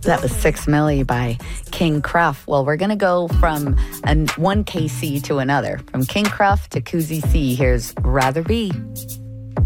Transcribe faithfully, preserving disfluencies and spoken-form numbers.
That was Six Milli by King Cruff. Well, we're going to go from an one K C to another. From King Cruff to Cousy C. Here's Rather Be.